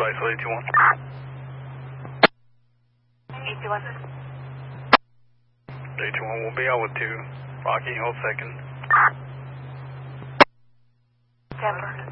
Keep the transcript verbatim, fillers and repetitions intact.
advice, eight two one. eight two one. eight two one, we'll be out with two. Rocky, hold second. Denver.